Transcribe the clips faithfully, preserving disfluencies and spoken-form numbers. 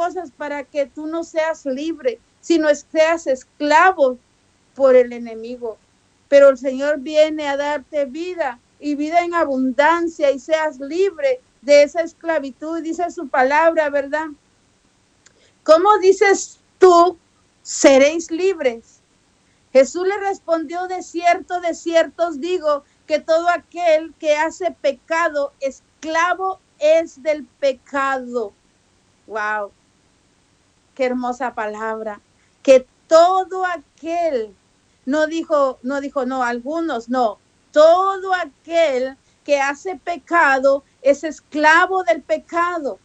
cosas para que tú no seas libre, sino seas esclavo por el enemigo. Pero el Señor viene a darte vida y vida en abundancia y seas libre de esa esclavitud. Dice su palabra, ¿verdad? ¿Cómo dices tú, seréis libres? Jesús le respondió, de cierto, de cierto os digo, que todo aquel que hace pecado, esclavo es del pecado. Wow, qué hermosa palabra. Que todo aquel, no dijo, no dijo, no, algunos, no, todo aquel que hace pecado es esclavo del pecado.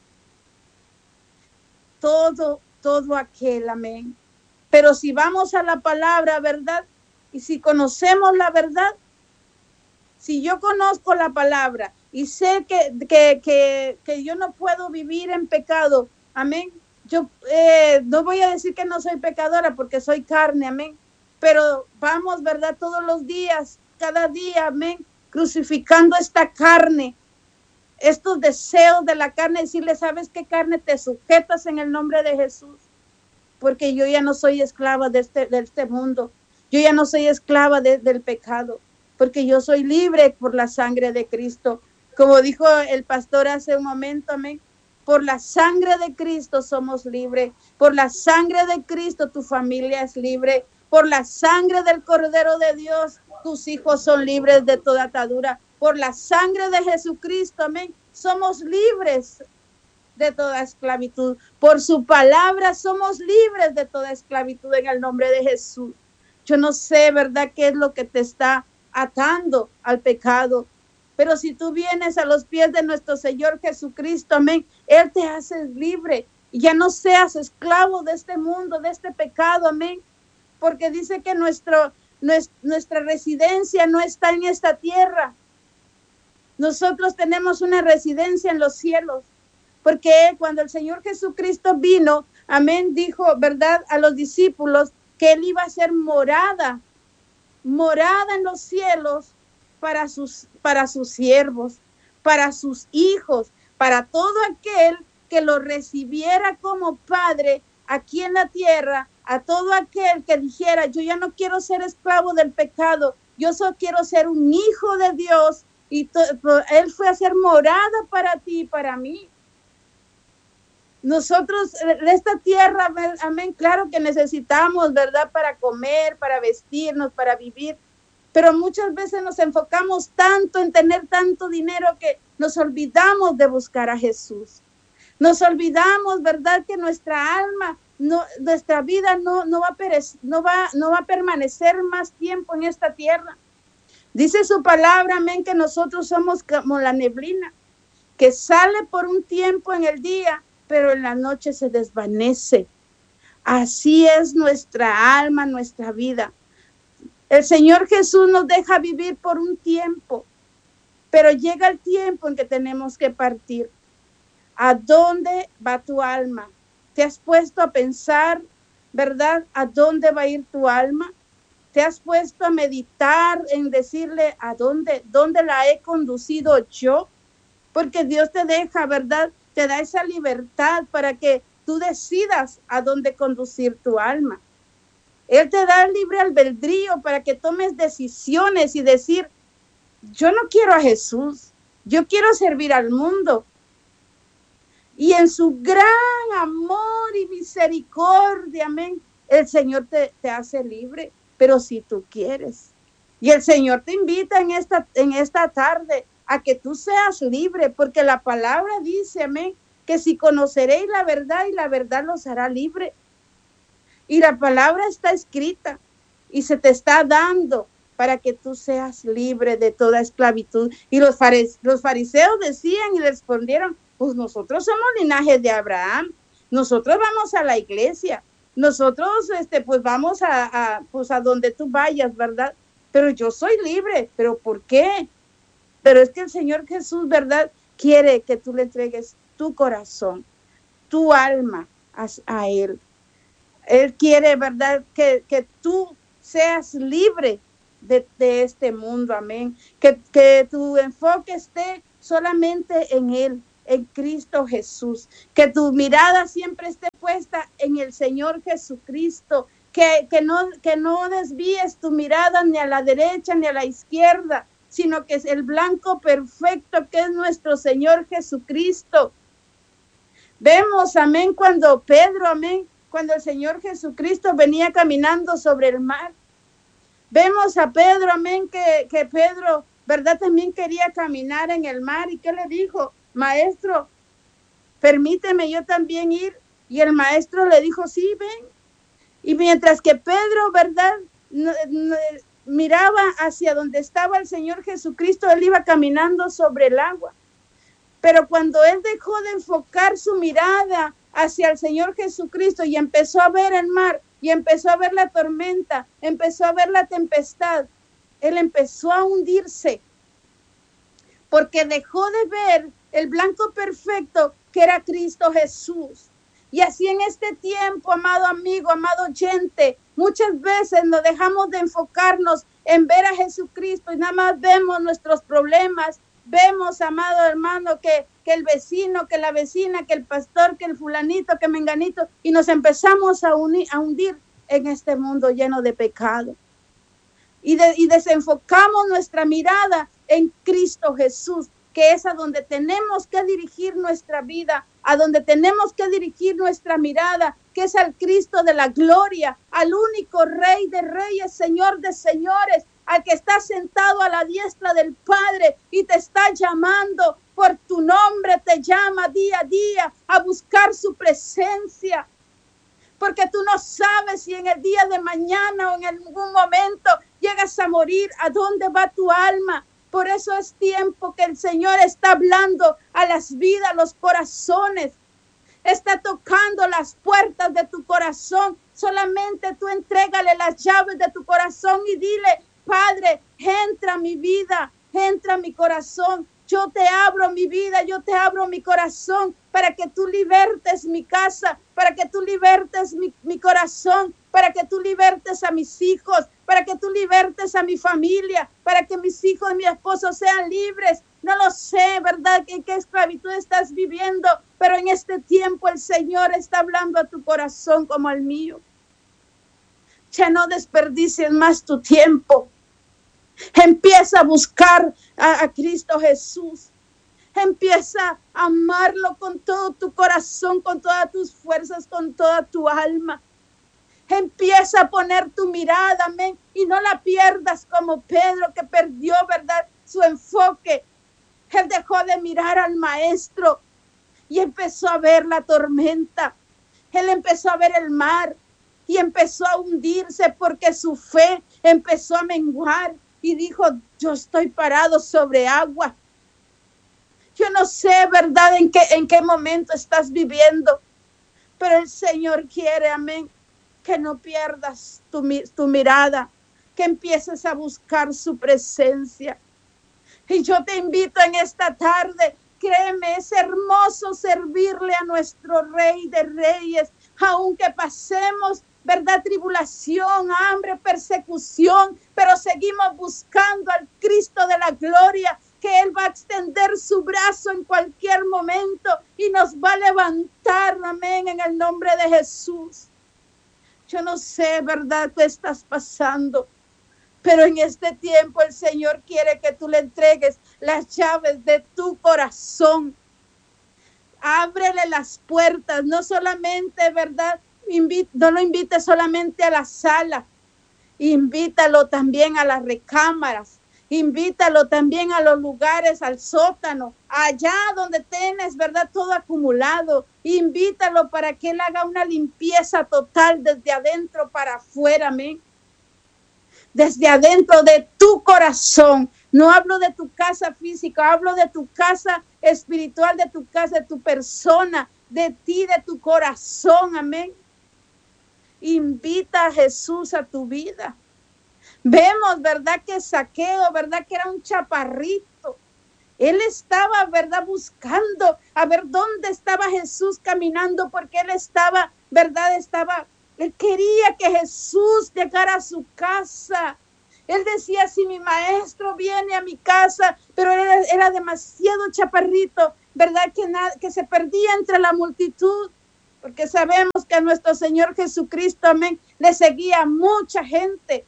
Todo, todo aquel, amén. Pero si vamos a la palabra, ¿verdad? Y si conocemos la verdad, si yo conozco la palabra y sé que, que, que, que yo no puedo vivir en pecado, amén. Yo eh, no voy a decir que no soy pecadora porque soy carne, amén. Pero vamos, ¿verdad? Todos los días, cada día, amén, crucificando esta carne, estos deseos de la carne, decirle, ¿sabes qué carne? Te sujetas en el nombre de Jesús, porque yo ya no soy esclava de este, de este mundo, yo ya no soy esclava de, del pecado, porque yo soy libre por la sangre de Cristo. Como dijo el pastor hace un momento, amén, por la sangre de Cristo somos libres, por la sangre de Cristo tu familia es libre, por la sangre del Cordero de Dios tus hijos son libres de toda atadura, por la sangre de Jesucristo, amén, somos libres de toda esclavitud. Por su palabra somos libres de toda esclavitud en el nombre de Jesús. Yo no sé, ¿verdad?, qué es lo que te está atando al pecado. Pero si tú vienes a los pies de nuestro Señor Jesucristo, amén, Él te hace libre. Y ya no seas esclavo de este mundo, de este pecado, amén. Porque dice que nuestro, nuestra residencia no está en esta tierra. Nosotros tenemos una residencia en los cielos. Porque cuando el Señor Jesucristo vino, amén, dijo, ¿verdad?, a los discípulos que Él iba a ser morada, morada en los cielos para sus, para sus siervos, para sus hijos, para todo aquel que lo recibiera como Padre aquí en la tierra, a todo aquel que dijera, yo ya no quiero ser esclavo del pecado, yo solo quiero ser un hijo de Dios, y Él fue a ser morada para ti y para mí. Nosotros, esta tierra, amén, claro que necesitamos, ¿verdad?, para comer, para vestirnos, para vivir, pero muchas veces nos enfocamos tanto en tener tanto dinero que nos olvidamos de buscar a Jesús. Nos olvidamos, ¿verdad?, que nuestra alma, no, nuestra vida no, no, va a perecer, no, va, no va a permanecer más tiempo en esta tierra. Dice su palabra, amén, que nosotros somos como la neblina, que sale por un tiempo en el día, pero en la noche se desvanece. Así es nuestra alma, nuestra vida. El Señor Jesús nos deja vivir por un tiempo, pero llega el tiempo en que tenemos que partir. ¿A dónde va tu alma? ¿Te has puesto a pensar, verdad, a dónde va a ir tu alma? ¿Te has puesto a meditar en decirle a dónde, dónde la he conducido yo? Porque Dios te deja, ¿verdad?, te da esa libertad para que tú decidas a dónde conducir tu alma. Él te da el libre albedrío para que tomes decisiones y decir, yo no quiero a Jesús, yo quiero servir al mundo. Y en su gran amor y misericordia, amén, el Señor te, te hace libre, pero si tú quieres. Y el Señor te invita en esta, en esta tarde a que tú seas libre, porque la palabra dice, amén, que si conoceréis la verdad y la verdad los hará libre. Y la palabra está escrita y se te está dando para que tú seas libre de toda esclavitud. Y los, farise- los fariseos decían y respondieron, pues nosotros somos linaje de Abraham, nosotros vamos a la iglesia, nosotros este, pues vamos a, a, pues a donde tú vayas, ¿verdad? Pero yo soy libre, ¿pero por qué? Pero es que el Señor Jesús, ¿verdad?, quiere que tú le entregues tu corazón, tu alma a, a Él. Él quiere, ¿verdad?, que, que tú seas libre de, de este mundo, amén. Que, que tu enfoque esté solamente en Él, en Cristo Jesús. Que tu mirada siempre esté en el Señor Jesucristo, que, que, no, que no desvíes tu mirada ni a la derecha ni a la izquierda, sino que es el blanco perfecto que es nuestro Señor Jesucristo. Vemos, amén, cuando Pedro, amén, cuando el Señor Jesucristo venía caminando sobre el mar. Vemos a Pedro, amén, que, que Pedro, ¿verdad? También quería caminar en el mar. ¿Y qué le dijo? Maestro, permíteme yo también ir. Y el maestro le dijo, sí, ven. Y mientras que Pedro, ¿verdad? No, no, miraba hacia donde estaba el Señor Jesucristo, él iba caminando sobre el agua. Pero cuando él dejó de enfocar su mirada hacia el Señor Jesucristo y empezó a ver el mar, y empezó a ver la tormenta, empezó a ver la tempestad, él empezó a hundirse, porque dejó de ver el blanco perfecto que era Cristo Jesús. Y así en este tiempo, amado amigo, amado oyente, muchas veces nos dejamos de enfocarnos en ver a Jesucristo y nada más vemos nuestros problemas. Vemos, amado hermano, que, que el vecino, que la vecina, que el pastor, que el fulanito, que menganito, y nos empezamos a, unir, a hundir en este mundo lleno de pecado. Y, de, y desenfocamos nuestra mirada en Cristo Jesús, que es a donde tenemos que dirigir nuestra vida, a donde tenemos que dirigir nuestra mirada, que es al Cristo de la gloria, al único Rey de reyes, Señor de señores, al que está sentado a la diestra del Padre y te está llamando por tu nombre, te llama día a día a buscar su presencia. Porque tú no sabes si en el día de mañana o en algún momento llegas a morir, ¿a dónde va tu alma? Por eso es tiempo que el Señor está hablando a las vidas, los corazones. Está tocando las puertas de tu corazón. Solamente tú entrégale las llaves de tu corazón y dile, Padre, entra a mi vida, entra a mi corazón. Yo te abro mi vida, yo te abro mi corazón para que tú libertes mi casa, para que tú libertes mi, mi corazón, para que tú libertes a mis hijos, para que tú libertes a mi familia, para que mis hijos y mi esposo sean libres. No lo sé, ¿verdad? ¿En qué esclavitud estás viviendo? Pero en este tiempo el Señor está hablando a tu corazón como al mío. Ya no desperdicies más tu tiempo. Empieza a buscar a, a Cristo Jesús. Empieza a amarlo con todo tu corazón, con todas tus fuerzas, con toda tu alma. Empieza a poner tu mirada, amén, y no la pierdas como Pedro, que perdió, ¿verdad?, su enfoque. Él dejó de mirar al maestro y empezó a ver la tormenta. Él empezó a ver el mar y empezó a hundirse porque su fe empezó a menguar y dijo, yo estoy parado sobre agua. Yo no sé, ¿verdad?, en qué, en qué momento estás viviendo, pero el Señor quiere, amén, que no pierdas tu, tu mirada, que empieces a buscar su presencia. Y yo te invito en esta tarde, créeme, es hermoso servirle a nuestro Rey de Reyes, aunque pasemos, ¿verdad?, tribulación, hambre, persecución, pero seguimos buscando al Cristo de la gloria, que Él va a extender su brazo en cualquier momento y nos va a levantar, amén, en el nombre de Jesús. Yo no sé, ¿verdad?, qué estás pasando, pero en este tiempo el Señor quiere que tú le entregues las llaves de tu corazón. Ábrele las puertas, no solamente, ¿verdad?, Invita, no lo invites solamente a la sala, invítalo también a las recámaras, invítalo también a los lugares, al sótano, allá donde tienes, ¿verdad?, todo acumulado. Invítalo para que Él haga una limpieza total desde adentro para afuera, amén. Desde adentro de tu corazón. No hablo de tu casa física, hablo de tu casa espiritual, de tu casa, de tu persona, de ti, de tu corazón, amén. Invita a Jesús a tu vida. Vemos, ¿verdad?, que Zaqueo, ¿verdad?, que era un chaparrito. Él estaba, ¿verdad?, buscando a ver dónde estaba Jesús caminando, porque él estaba, ¿verdad?, estaba, él quería que Jesús llegara a su casa. Él decía, si mi maestro viene a mi casa, pero era, era demasiado chaparrito, ¿verdad?, que, na, que se perdía entre la multitud. porque sabemos que a nuestro Señor Jesucristo, amén, le seguía mucha gente.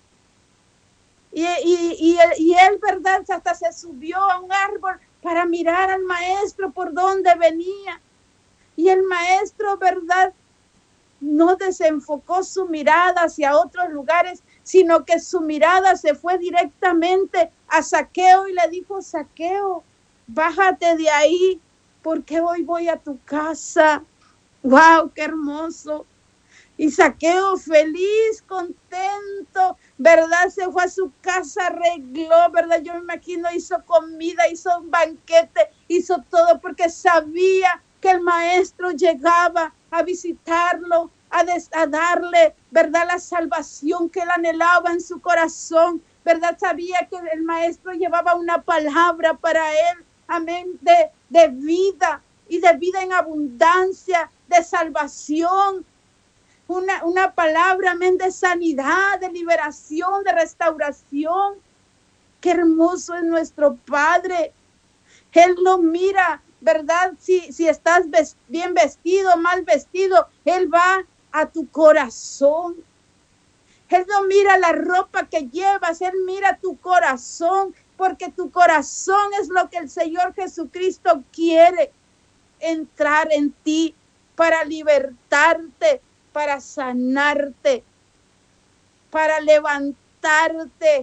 Y, y, y, y él, verdad, hasta se subió a un árbol para mirar al maestro por donde venía. Y el maestro, verdad, no desenfocó su mirada hacia otros lugares, sino que su mirada se fue directamente a Zaqueo y le dijo: Zaqueo, bájate de ahí, porque hoy voy a tu casa. ¡Wow! ¡Qué hermoso! Y Zaqueo, feliz, contento, ¿verdad? Se fue a su casa, arregló, ¿verdad? Yo me imagino, hizo comida, hizo un banquete, hizo todo porque sabía que el maestro llegaba a visitarlo, a, des, a darle, ¿verdad? La salvación que él anhelaba en su corazón, ¿verdad? Sabía que el maestro llevaba una palabra para él, amén, de, de vida y de vida en abundancia, de salvación. Una, una palabra, amén, de sanidad, de liberación, de restauración. Qué hermoso es nuestro Padre. Él no mira, ¿verdad? Si, si estás vest- bien vestido, mal vestido, Él va a tu corazón. Él no mira la ropa que llevas, Él mira tu corazón, porque tu corazón es lo que el Señor Jesucristo quiere entrar en ti para libertarte, para sanarte, para levantarte.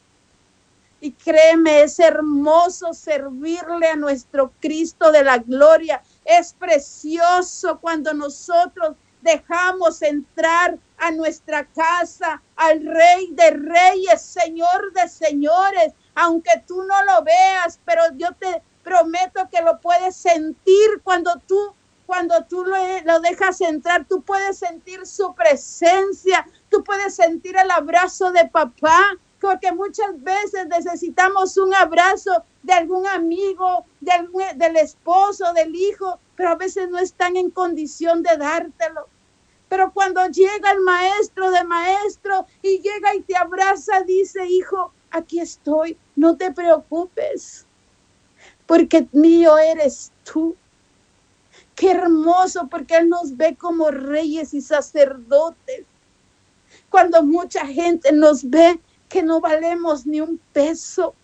Y créeme, es hermoso servirle a nuestro Cristo de la gloria. Es precioso cuando nosotros dejamos entrar a nuestra casa al Rey de Reyes, Señor de Señores. Aunque tú no lo veas, pero yo te prometo que lo puedes sentir cuando tú Cuando tú lo, lo dejas entrar, tú puedes sentir su presencia, tú puedes sentir el abrazo de papá, porque muchas veces necesitamos un abrazo de algún amigo, de algún, del esposo, del hijo, pero a veces no están en condición de dártelo. Pero cuando llega el maestro de maestro y llega y te abraza, dice: hijo, aquí estoy, no te preocupes, porque mío eres tú. Qué hermoso, porque Él nos ve como reyes y sacerdotes. Cuando mucha gente nos ve que no valemos ni un peso.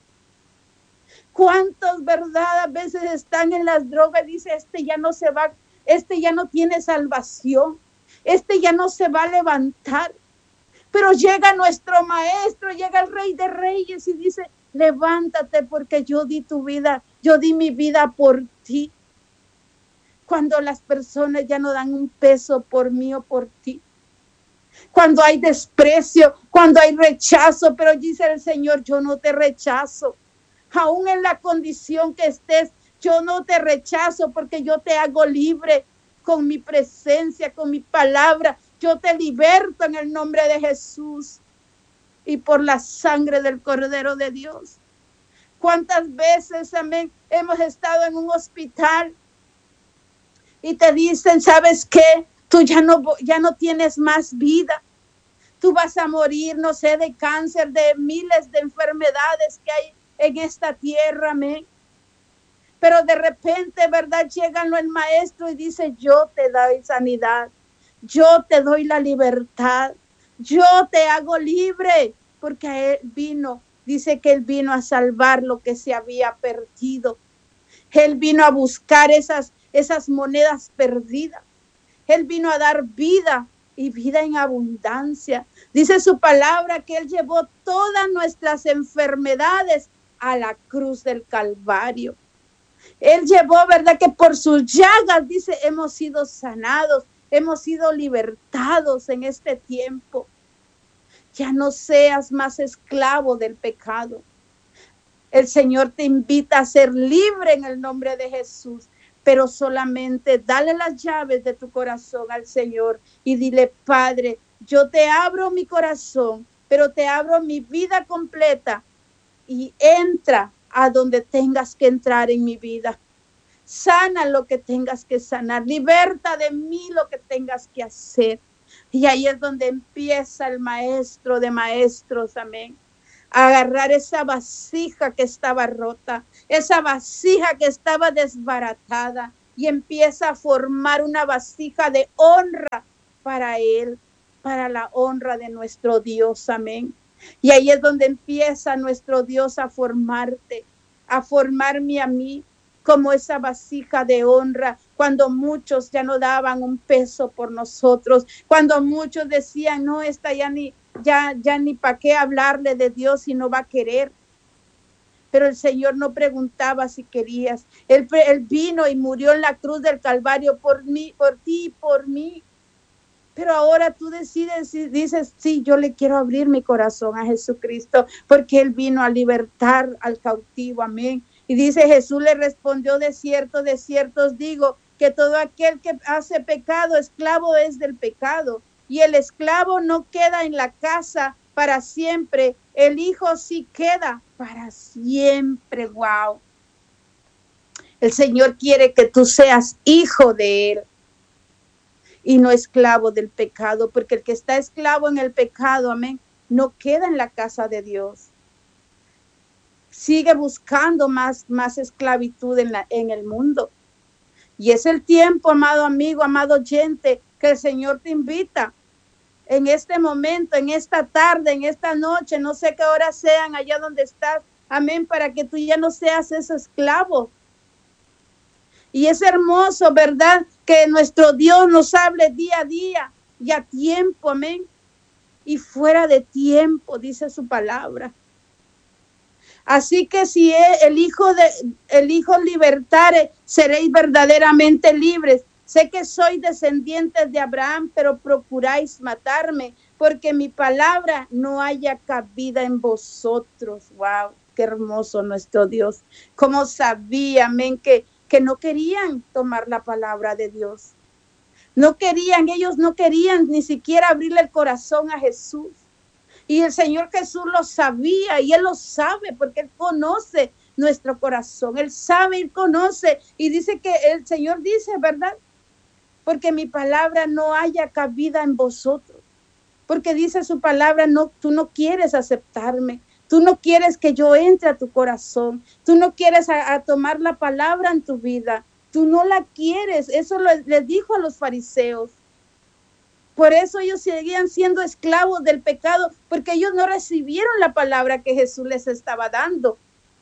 ¿Cuántos, verdad, a veces están en las drogas? Dice: este ya no se va, este ya no tiene salvación, este ya no se va a levantar. Pero llega nuestro maestro, llega el Rey de Reyes y dice: levántate, porque yo di tu vida, yo di mi vida por ti. Cuando las personas ya no dan un peso por mí o por ti. Cuando hay desprecio, cuando hay rechazo, pero dice el Señor: yo no te rechazo. Aún en la condición que estés, yo no te rechazo, porque yo te hago libre con mi presencia, con mi palabra. Yo te liberto en el nombre de Jesús y por la sangre del Cordero de Dios. ¿Cuántas veces, amén, hemos estado en un hospital y te dicen: ¿sabes qué? Tú ya no, ya no tienes más vida. Tú vas a morir, no sé, de cáncer, de miles de enfermedades que hay en esta tierra, amén. Pero de repente, ¿verdad? Llegan el maestro y dice: yo te doy sanidad, yo te doy la libertad, yo te hago libre, porque Él vino, dice que Él vino a salvar lo que se había perdido. Él vino a buscar esas, esas monedas perdidas. Él vino a dar vida y vida en abundancia. Dice su palabra que Él llevó todas nuestras enfermedades a la cruz del Calvario. Él llevó, ¿verdad? Que por sus llagas, dice, hemos sido sanados, hemos sido libertados en este tiempo. Ya no seas más esclavo del pecado. El Señor te invita a ser libre en el nombre de Jesús, pero solamente dale las llaves de tu corazón al Señor y dile: Padre, yo te abro mi corazón, pero te abro mi vida completa, y entra a donde tengas que entrar en mi vida. Sana lo que tengas que sanar, liberta de mí lo que tengas que hacer. Y ahí es donde empieza el maestro de maestros, amén, a agarrar esa vasija que estaba rota, esa vasija que estaba desbaratada, y empieza a formar una vasija de honra para Él, para la honra de nuestro Dios. Amén. Y ahí es donde empieza nuestro Dios a formarte, a formarme a mí como esa vasija de honra, cuando muchos ya no daban un peso por nosotros, cuando muchos decían, no, esta ya ni, ya, ya ni para qué hablarle de Dios si no va a querer. Pero el Señor no preguntaba si querías. Él, él vino y murió en la cruz del Calvario por mí, por ti y por mí. Pero ahora tú decides y dices, sí, yo le quiero abrir mi corazón a Jesucristo, porque Él vino a libertar al cautivo. Amén. Y dice, Jesús le respondió, de cierto, de cierto os digo, que todo aquel que hace pecado, esclavo es del pecado. Y el esclavo no queda en la casa para siempre, el hijo sí queda para siempre. Wow. El Señor quiere que tú seas hijo de Él y no esclavo del pecado, porque el que está esclavo en el pecado, amén, no queda en la casa de Dios. Sigue buscando más, más esclavitud en, la, en el mundo. Y es el tiempo, amado amigo, amado oyente, que el Señor te invita en este momento, en esta tarde, en esta noche, no sé qué horas sean allá donde estás, amén, para que tú ya no seas ese esclavo. Y es hermoso, ¿verdad? Que nuestro Dios nos hable día a día y a tiempo, amén. Y fuera de tiempo, dice su palabra. Así que si el Hijo de el Hijo libertare, seréis verdaderamente libres. Sé que sois descendientes de Abraham, pero procuráis matarme, porque mi palabra no haya cabida en vosotros. Wow, qué hermoso nuestro Dios. Cómo sabía, amén, que, que no querían tomar la palabra de Dios. No querían, ellos no querían ni siquiera abrirle el corazón a Jesús. Y el Señor Jesús lo sabía y Él lo sabe porque Él conoce nuestro corazón. Él sabe, Él conoce. Y dice que el Señor dice, ¿verdad? Porque mi palabra no haya cabida en vosotros. Porque dice su palabra, no, tú no quieres aceptarme. Tú no quieres que yo entre a tu corazón. Tú no quieres a, a tomar la palabra en tu vida. Tú no la quieres. Eso lo, les dijo a los fariseos. Por eso ellos seguían siendo esclavos del pecado, porque ellos no recibieron la palabra que Jesús les estaba dando.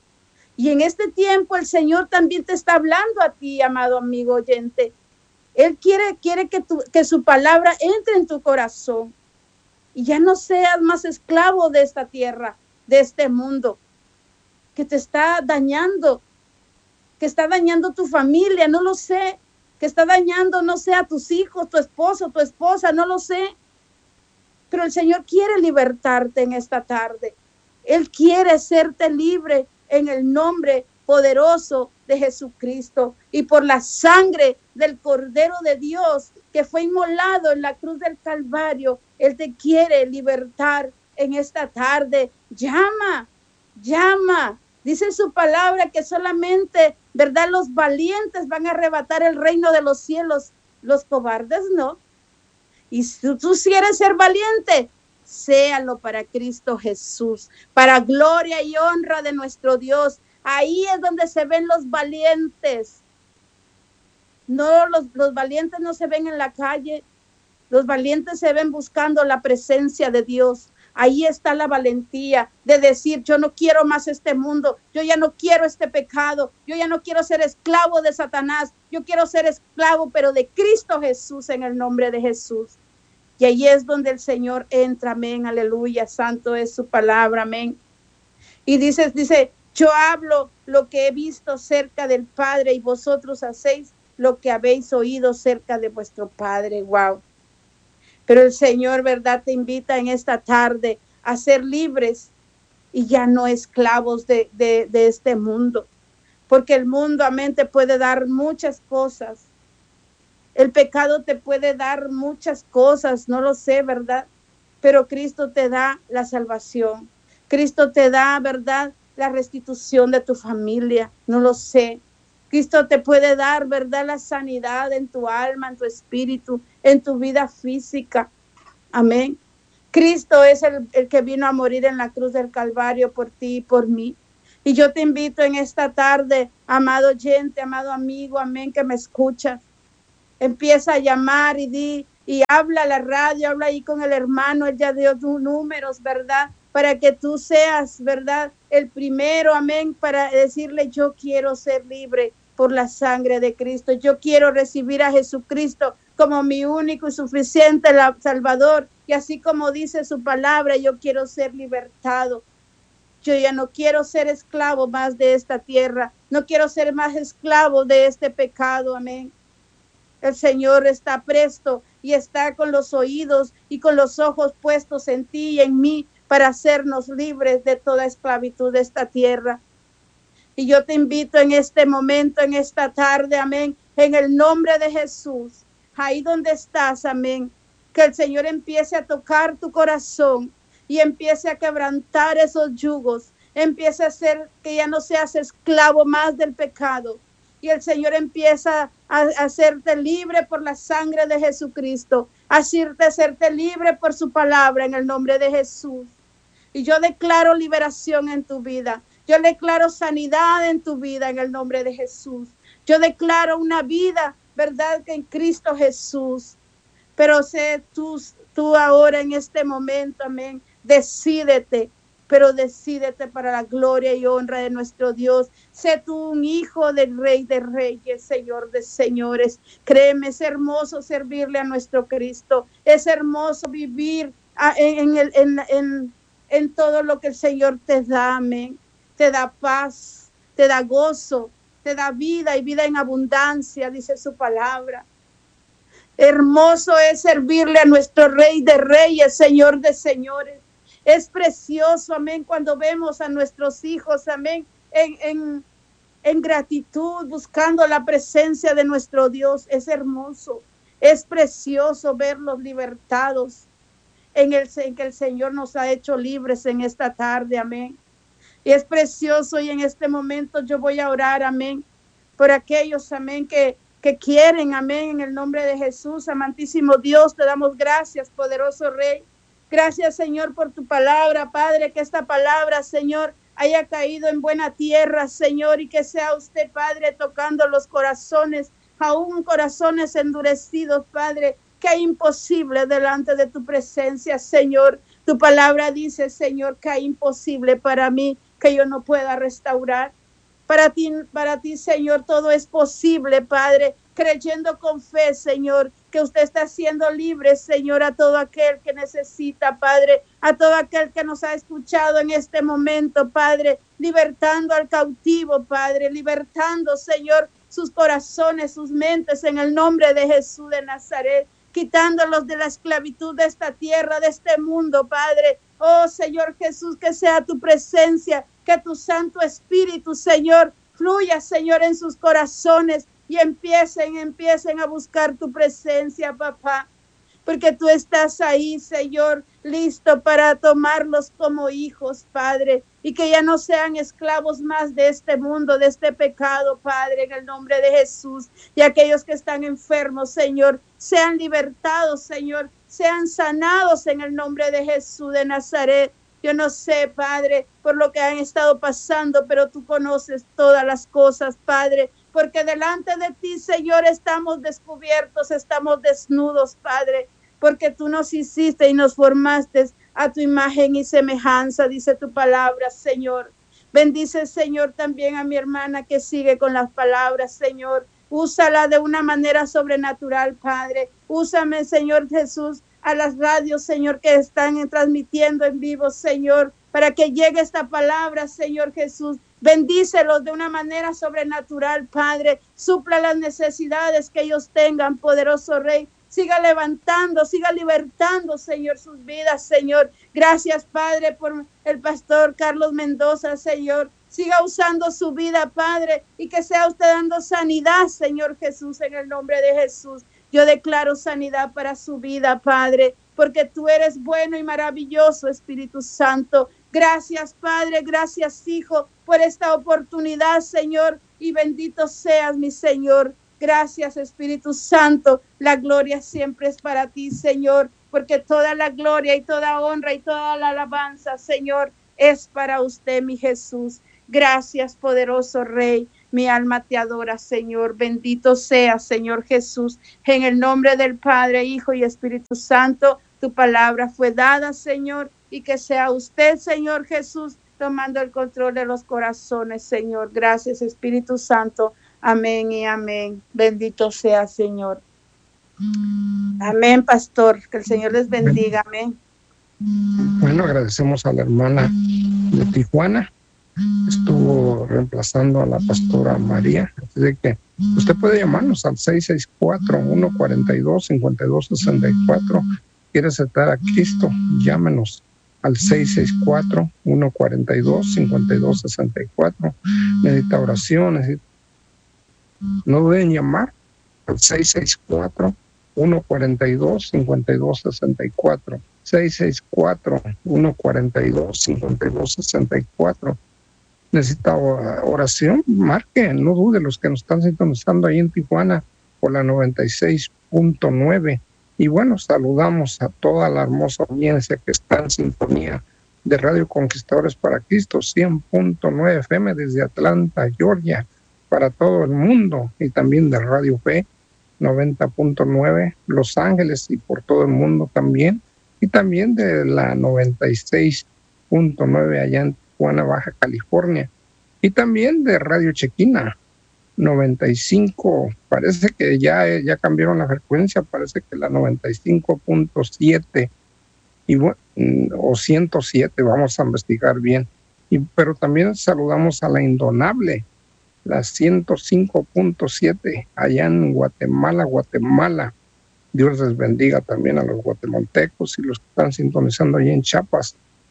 Y en este tiempo el Señor también te está hablando a ti, amado amigo oyente. Él quiere, quiere que, tu, que su palabra entre en tu corazón y ya no seas más esclavo de esta tierra, de este mundo, que te está dañando, que está dañando tu familia, no lo sé. Que está dañando, no sé, a tus hijos, tu esposo, tu esposa, no lo sé. Pero el Señor quiere libertarte en esta tarde. Él quiere hacerte libre en el nombre poderoso de Jesucristo y por la sangre del Cordero de Dios que fue inmolado en la cruz del Calvario. Él te quiere libertar en esta tarde. Llama, llama. Dice su palabra que solamente, ¿verdad? Los valientes van a arrebatar el reino de los cielos. Los cobardes no. Y si tú quieres ser valiente, séalo para Cristo Jesús, para gloria y honra de nuestro Dios. Ahí es donde se ven los valientes. No, los, los valientes no se ven en la calle. Los valientes se ven buscando la presencia de Dios. Ahí está la valentía de decir, yo no quiero más este mundo, yo ya no quiero este pecado, yo ya no quiero ser esclavo de Satanás, yo quiero ser esclavo, pero de Cristo Jesús, en el nombre de Jesús. Y ahí es donde el Señor entra, amén, aleluya, santo es su palabra, amén. Y dice, dice, yo hablo lo que he visto cerca del Padre y vosotros hacéis lo que habéis oído cerca de vuestro Padre. Wow. Pero el Señor, ¿verdad?, te invita en esta tarde a ser libres y ya no esclavos de, de, de este mundo. Porque el mundo, amén, te puede dar muchas cosas. El pecado te puede dar muchas cosas, no lo sé, ¿verdad? Pero Cristo te da la salvación. Cristo te da, ¿verdad?, la restitución de tu familia, no lo sé. Cristo te puede dar, ¿verdad?, la sanidad en tu alma, en tu espíritu, en tu vida física. Amén. Cristo es el, el que vino a morir en la cruz del Calvario por ti y por mí. Y yo te invito en esta tarde, amado oyente, amado amigo, amén, que me escuchas. Empieza a llamar y di, y habla a la radio, habla ahí con el hermano, él ya dio tus números, ¿verdad? Para que tú seas, ¿verdad? El primero, amén, para decirle, yo quiero ser libre por la sangre de Cristo. Yo quiero recibir a Jesucristo como mi único y suficiente Salvador. Y así como dice su palabra, yo quiero ser libertado. Yo ya no quiero ser esclavo más de esta tierra. No quiero ser más esclavo de este pecado. Amén. El Señor está presto y está con los oídos y con los ojos puestos en ti y en mí para hacernos libres de toda esclavitud de esta tierra. Y yo te invito en este momento, en esta tarde, amén, en el nombre de Jesús, ahí donde estás, amén, que el Señor empiece a tocar tu corazón y empiece a quebrantar esos yugos, empiece a hacer que ya no seas esclavo más del pecado. Y el Señor empieza a, a hacerte libre por la sangre de Jesucristo, a hacerte, hacerte libre por su palabra en el nombre de Jesús. Y yo declaro liberación en tu vida. Yo declaro sanidad en tu vida en el nombre de Jesús. Yo declaro una vida, verdad, que en Cristo Jesús. Pero sé tú, tú ahora en este momento, amén, decídete. Pero decídete para la gloria y honra de nuestro Dios. Sé tú un hijo del Rey de Reyes, Señor de Señores. Créeme, es hermoso servirle a nuestro Cristo. Es hermoso vivir en, en, en, en, en todo lo que el Señor te da, amén. Te da paz, te da gozo, te da vida y vida en abundancia, dice su palabra. Hermoso es servirle a nuestro Rey de Reyes, Señor de Señores. Es precioso, amén, cuando vemos a nuestros hijos, amén, en, en, en gratitud, buscando la presencia de nuestro Dios. Es hermoso, es precioso verlos libertados en el en que el Señor nos ha hecho libres en esta tarde, amén. Y es precioso y en este momento yo voy a orar, amén, por aquellos, amén, que, que quieren, amén, en el nombre de Jesús. Amantísimo Dios, te damos gracias, poderoso Rey. Gracias, Señor, por tu palabra, Padre, que esta palabra, Señor, haya caído en buena tierra, Señor, y que sea usted, Padre, tocando los corazones, aún corazones endurecidos, Padre, que es imposible delante de tu presencia, Señor. Tu palabra dice, Señor, que es imposible para mí que yo no pueda restaurar. Para ti, para ti, Señor, todo es posible, Padre, creyendo con fe, Señor, que usted está haciendo libre, Señor, a todo aquel que necesita, Padre, a todo aquel que nos ha escuchado en este momento, Padre, libertando al cautivo, Padre, libertando, Señor, sus corazones, sus mentes, en el nombre de Jesús de Nazaret, quitándolos de la esclavitud de esta tierra, de este mundo, Padre. Oh, Señor Jesús, que sea tu presencia, que tu Santo Espíritu, Señor, fluya, Señor, en sus corazones y empiecen, empiecen a buscar tu presencia, papá, porque tú estás ahí, Señor, listo para tomarlos como hijos, Padre, y que ya no sean esclavos más de este mundo, de este pecado, Padre, en el nombre de Jesús. Y aquellos que están enfermos, Señor, sean libertados, Señor, sean sanados en el nombre de Jesús de Nazaret. Yo no sé, Padre, por lo que han estado pasando, pero tú conoces todas las cosas, Padre, porque delante de ti, Señor, estamos descubiertos, estamos desnudos, Padre, porque tú nos hiciste y nos formaste a tu imagen y semejanza, dice tu palabra, Señor. Bendice, Señor, también a mi hermana que sigue con las palabras, Señor. Úsala de una manera sobrenatural, Padre. Úsame, Señor Jesús, a las radios, Señor, que están transmitiendo en vivo, Señor, para que llegue esta palabra, Señor Jesús. Bendícelos de una manera sobrenatural, Padre. Supla las necesidades que ellos tengan, poderoso Rey. Siga levantando, siga libertando, Señor, sus vidas, Señor. Gracias, Padre, por el pastor Carlos Mendoza, Señor. Siga usando su vida, Padre, y que sea usted dando sanidad, Señor Jesús, en el nombre de Jesús. Yo declaro sanidad para su vida, Padre, porque tú eres bueno y maravilloso, Espíritu Santo. Gracias, Padre, gracias, Hijo, por esta oportunidad, Señor, y bendito seas, mi Señor. Gracias, Espíritu Santo. La gloria siempre es para ti, Señor, porque toda la gloria y toda honra y toda la alabanza, Señor, es para usted, mi Jesús. Gracias, poderoso Rey. Mi alma te adora, Señor. Bendito sea, Señor Jesús. En el nombre del Padre, Hijo y Espíritu Santo, tu palabra fue dada, Señor, y que sea usted, Señor Jesús, tomando el control de los corazones, Señor. Gracias, Espíritu Santo. Amén y amén. Bendito sea, Señor. Amén, pastor. Que el Señor les bendiga. Amén. Bueno, agradecemos a la hermana de Tijuana. Estuvo reemplazando a la pastora María. Así de que usted puede llamarnos al seis seis cuatro, uno cuatro dos, cinco dos seis cuatro. ¿Quiere aceptar a Cristo? Llámenos al seis seis cuatro, uno cuatro dos, cinco dos seis cuatro. Necesita oración, necesita... no duden en llamar al seis seis cuatro, uno cuatro dos, cinco dos seis cuatro. seis seis cuatro, uno cuatro dos, cinco dos seis cuatro. Necesita oración, marque, no dude, los que nos están sintonizando ahí en Tijuana por la noventa y seis punto nueve. Y bueno, saludamos a toda la hermosa audiencia que está en sintonía de Radio Conquistadores para Cristo, cien punto nueve F M desde Atlanta, Georgia, para todo el mundo, y también de Radio Fe, noventa punto nueve Los Ángeles y por todo el mundo también, y también de la noventa y seis punto nueve allá en Tijuana, Baja California, y también de Radio Chequina noventa y cinco, parece que ya, ya cambiaron la frecuencia, parece que la noventa y cinco punto siete y bueno, o ciento siete, vamos a investigar bien. Y, pero también saludamos a la Indonable, la ciento cinco punto siete allá en Guatemala, Guatemala. Dios les bendiga también a los guatemaltecos y los que están sintonizando allá en Chiapas.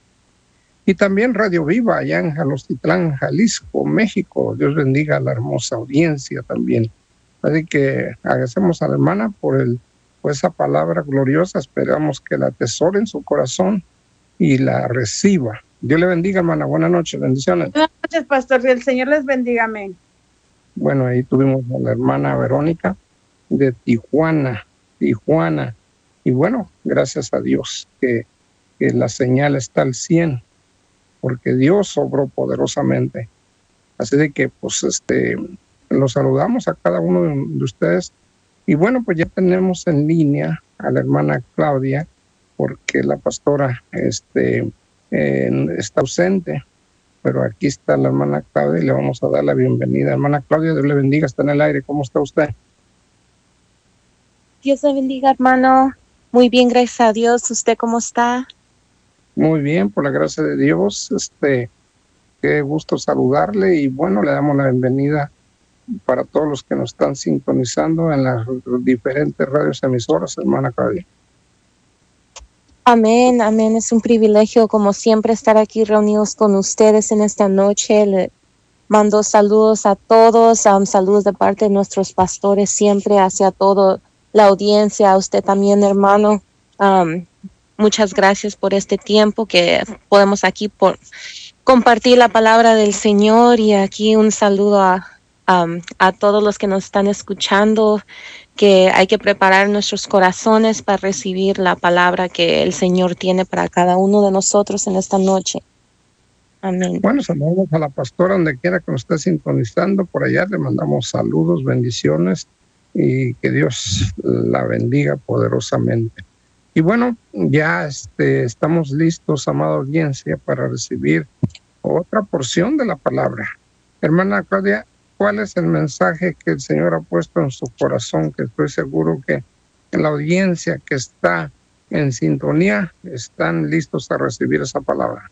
Y también Radio Viva allá en Jalostitlán, Jalisco, México. Dios bendiga a la hermosa audiencia también. Así que agradecemos a la hermana por, el, por esa palabra gloriosa. Esperamos que la atesore en su corazón y la reciba. Dios le bendiga, hermana. Buenas noches, bendiciones. Buenas noches, pastor. El Señor les bendiga. Amén. Bueno, ahí tuvimos a la hermana Verónica de Tijuana, Tijuana. Y bueno, gracias a Dios que, que la señal está al cien, porque Dios obró poderosamente. Así de que, pues, este, los saludamos a cada uno de ustedes. Y bueno, pues ya tenemos en línea a la hermana Claudia, porque la pastora este, eh, está ausente, pero aquí está la hermana Claudia y le vamos a dar la bienvenida. Hermana Claudia, Dios le bendiga, está en el aire. ¿Cómo está usted? Dios le bendiga, hermano. Muy bien, gracias a Dios. ¿Usted cómo está? Muy bien, por la gracia de Dios. Este, qué gusto saludarle y bueno, le damos la bienvenida para todos los que nos están sintonizando en las diferentes radios emisoras, hermana Claudia. Amén, amén. Es un privilegio, como siempre, estar aquí reunidos con ustedes en esta noche. Le mando saludos a todos, um, saludos de parte de nuestros pastores siempre hacia toda la audiencia, a usted también, hermano. Um, muchas gracias por este tiempo que podemos aquí por compartir la palabra del Señor, y aquí un saludo a, um, a todos los que nos están escuchando, que hay que preparar nuestros corazones para recibir la palabra que el Señor tiene para cada uno de nosotros en esta noche. Amén. Bueno, saludamos a la pastora donde quiera que nos esté sintonizando por allá, le mandamos saludos, bendiciones y que Dios la bendiga poderosamente. Y bueno, ya este, estamos listos, amada audiencia, para recibir otra porción de la palabra. Hermana Claudia, ¿cuál es el mensaje que el Señor ha puesto en su corazón? Que estoy seguro que en la audiencia que está en sintonía están listos a recibir esa palabra.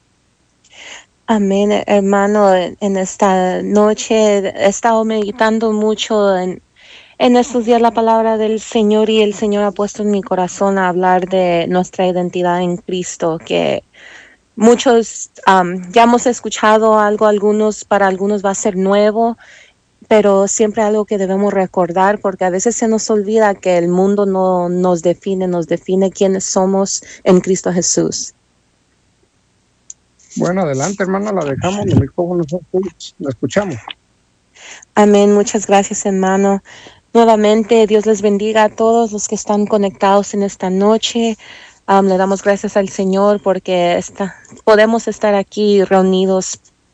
Amén, hermano. En esta noche he estado meditando mucho en, en estos días la palabra del Señor, y el Señor ha puesto en mi corazón a hablar de nuestra identidad en Cristo, que muchos um, ya hemos escuchado algo, algunos, para algunos va a ser nuevo, pero siempre algo que debemos recordar, porque a veces se nos olvida que el mundo no nos define, nos define quiénes somos en Cristo Jesús. Bueno, adelante, hermana, la dejamos, los micrófonos son tuyos, la escuchamos. Amén, muchas gracias, hermano. Nuevamente, Dios les bendiga a todos los que están conectados en esta noche. Um, le damos gracias al Señor porque está, podemos estar aquí reunidos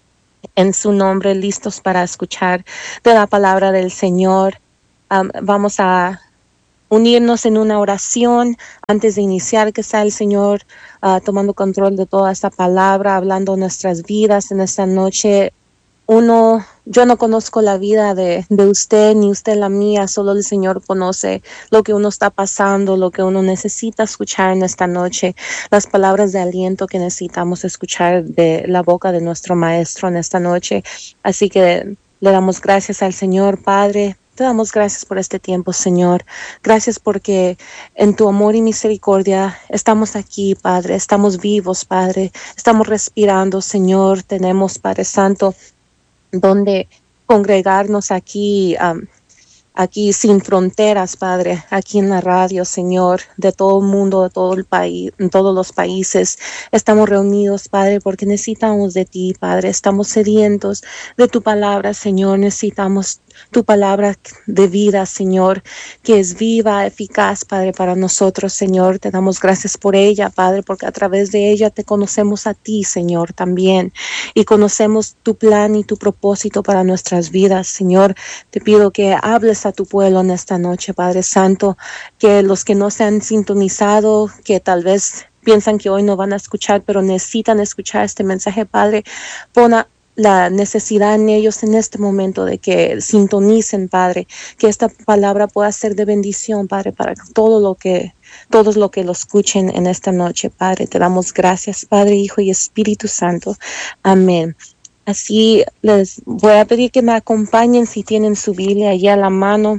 en su nombre, listos para escuchar de la palabra del Señor. Um, vamos a unirnos en una oración antes de iniciar, que sea el Señor uh, tomando control de toda esta palabra, hablando nuestras vidas en esta noche. Uno, yo no conozco la vida de, de usted, ni usted la mía, solo el Señor conoce lo que uno está pasando, lo que uno necesita escuchar en esta noche, las palabras de aliento que necesitamos escuchar de la boca de nuestro Maestro en esta noche. Así que le damos gracias al Señor, Padre. Te damos gracias por este tiempo, Señor. Gracias porque en tu amor y misericordia estamos aquí, Padre. Estamos vivos, Padre. Estamos respirando, Señor. Tenemos, Padre Santo, donde congregarnos aquí, um, aquí sin fronteras, Padre, aquí en la radio, Señor, de todo el mundo, de todo el país, en todos los países. Estamos reunidos, Padre, porque necesitamos de ti, Padre. Estamos sedientos de tu palabra, Señor. Necesitamos tu palabra de vida, Señor, que es viva, eficaz, Padre, para nosotros, Señor. Te damos gracias por ella, Padre, porque a través de ella te conocemos a ti, Señor, también. Y conocemos tu plan y tu propósito para nuestras vidas, Señor. Te pido que hables a tu pueblo en esta noche, Padre Santo, que los que no se han sintonizado, que tal vez piensan que hoy no van a escuchar, pero necesitan escuchar este mensaje, Padre, pon a la necesidad en ellos en este momento de que sintonicen, Padre, que esta palabra pueda ser de bendición, Padre, para todo lo que, todos los que lo escuchen en esta noche, Padre. Te damos gracias, Padre, Hijo y Espíritu Santo. Amén. Así les voy a pedir que me acompañen, si tienen su Biblia allá a la mano,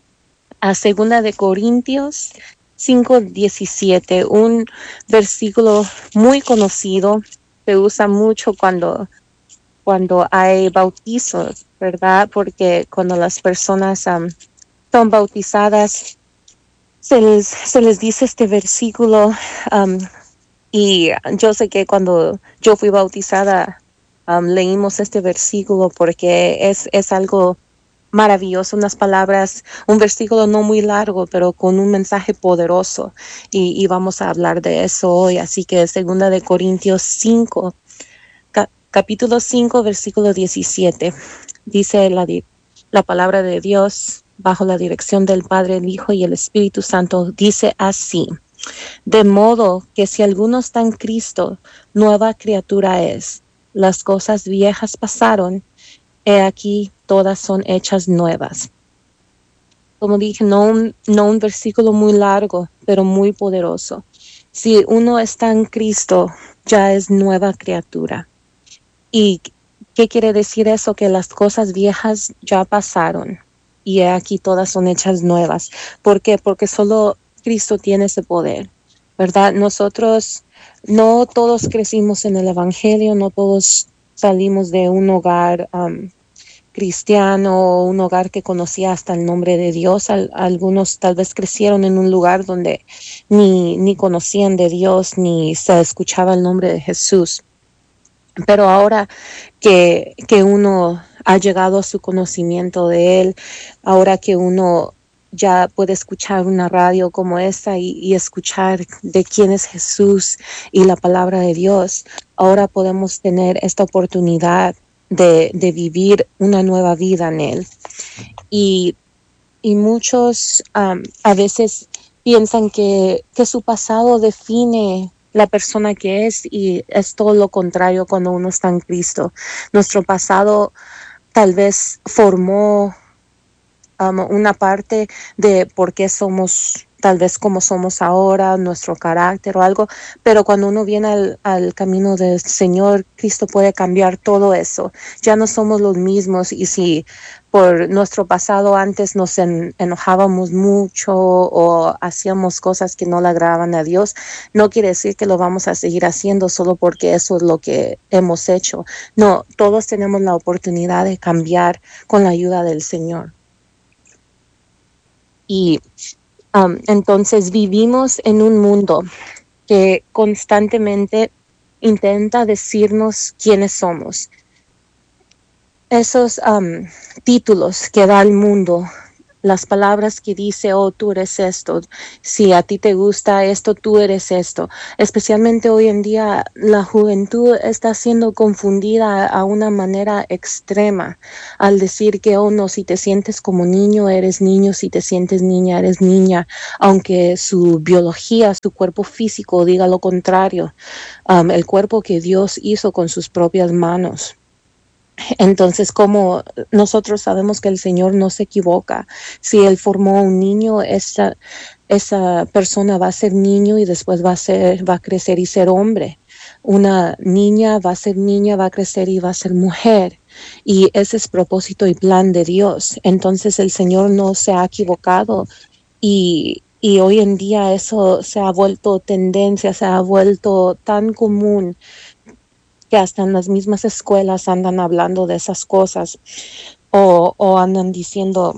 a Segunda de Corintios cinco diecisiete, un versículo muy conocido, se usa mucho cuando cuando hay bautizos, ¿verdad? Porque cuando las personas um, son bautizadas, se les, se les dice este versículo, um, y yo sé que cuando yo fui bautizada, um, leímos este versículo porque es, es algo maravilloso, unas palabras, un versículo no muy largo, pero con un mensaje poderoso, y, y vamos a hablar de eso hoy. Así que Segunda de Corintios cinco, capítulo cinco, versículo diecisiete, dice la, la palabra de Dios bajo la dirección del Padre, el Hijo y el Espíritu Santo, dice así: de modo que si alguno está en Cristo, nueva criatura es. Las cosas viejas pasaron, he aquí todas son hechas nuevas. Como dije, no un, no un versículo muy largo, pero muy poderoso. Si uno está en Cristo, ya es nueva criatura. ¿Y qué quiere decir eso? Que las cosas viejas ya pasaron y aquí todas son hechas nuevas. ¿Por qué? Porque solo Cristo tiene ese poder, ¿verdad? Nosotros no todos crecimos en el Evangelio, no todos salimos de un hogar um, cristiano, un hogar que conocía hasta el nombre de Dios. Al, algunos tal vez crecieron en un lugar donde ni, ni conocían de Dios, ni se escuchaba el nombre de Jesús. Pero ahora que, que uno ha llegado a su conocimiento de Él, ahora que uno ya puede escuchar una radio como esta y, y escuchar de quién es Jesús y la palabra de Dios, ahora podemos tener esta oportunidad de, de vivir una nueva vida en Él. Y, y muchos um, a veces piensan que, que su pasado define la persona que es, y es todo lo contrario cuando uno está en Cristo. Nuestro pasado tal vez formó um, una parte de por qué somos tal vez como somos ahora, nuestro carácter o algo, pero cuando uno viene al, al camino del Señor, Cristo puede cambiar todo eso. Ya no somos los mismos, y si por nuestro pasado antes nos en, enojábamos mucho o hacíamos cosas que no le agradaban a Dios, no quiere decir que lo vamos a seguir haciendo solo porque eso es lo que hemos hecho. No, todos tenemos la oportunidad de cambiar con la ayuda del Señor. Y Um, entonces vivimos en un mundo que constantemente intenta decirnos quiénes somos. Esos um, títulos que da el mundo las palabras que dice, oh, tú eres esto, si a ti te gusta esto, tú eres esto. Especialmente hoy en día la juventud está siendo confundida a una manera extrema al decir que, oh, no, si te sientes como niño, eres niño, si te sientes niña, eres niña, aunque su biología, su cuerpo físico diga lo contrario, um, el cuerpo que Dios hizo con sus propias manos. Entonces, como nosotros sabemos que el Señor no se equivoca, si Él formó un niño, esa, esa persona va a ser niño y después va a ser, va a crecer y ser hombre. Una niña va a ser niña, va a crecer y va a ser mujer. Y ese es propósito y plan de Dios. Entonces, el Señor no se ha equivocado y, y hoy en día eso se ha vuelto tendencia, se ha vuelto tan común que hasta en las mismas escuelas andan hablando de esas cosas o, o andan diciendo,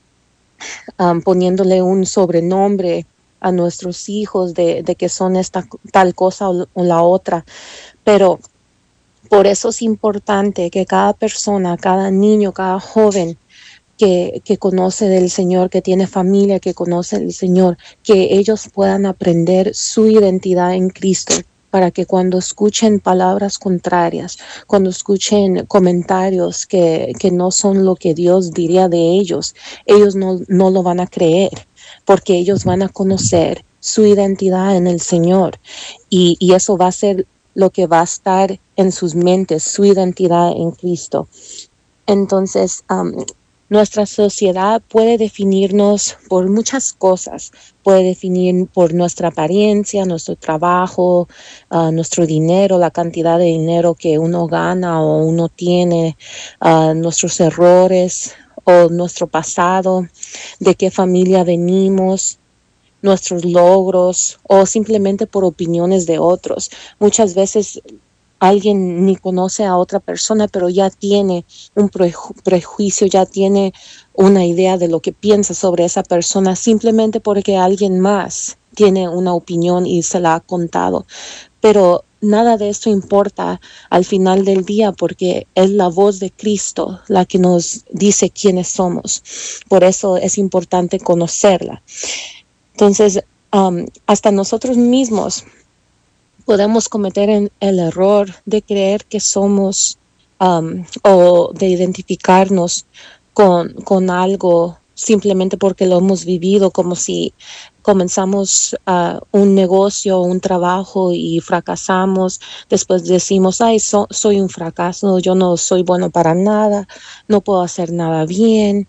um, poniéndole un sobrenombre a nuestros hijos de, de que son esta tal cosa o, o la otra. Pero por eso es importante que cada persona, cada niño, cada joven que, que conoce del Señor, que tiene familia, que conoce del Señor, que ellos puedan aprender su identidad en Cristo, para que cuando escuchen palabras contrarias, cuando escuchen comentarios que, que no son lo que Dios diría de ellos, ellos no, no lo van a creer, porque ellos van a conocer su identidad en el Señor. Y, y eso va a ser lo que va a estar en sus mentes, su identidad en Cristo. Entonces, um, nuestra sociedad puede definirnos por muchas cosas. Puede definir por nuestra apariencia, nuestro trabajo, uh, nuestro dinero, la cantidad de dinero que uno gana o uno tiene, uh, nuestros errores o nuestro pasado, de qué familia venimos, nuestros logros o simplemente por opiniones de otros. Muchas veces alguien ni conoce a otra persona, pero ya tiene un preju- prejuicio, ya tiene una idea de lo que piensa sobre esa persona, simplemente porque alguien más tiene una opinión y se la ha contado. Pero nada de esto importa al final del día, porque es la voz de Cristo la que nos dice quiénes somos. Por eso es importante conocerla. Entonces, um, hasta nosotros mismos podemos cometer en el error de creer que somos um, o de identificarnos con, con algo simplemente porque lo hemos vivido, como si comenzamos uh, un negocio o un trabajo y fracasamos, después decimos, ay, so, soy un fracaso, yo no soy bueno para nada, no puedo hacer nada bien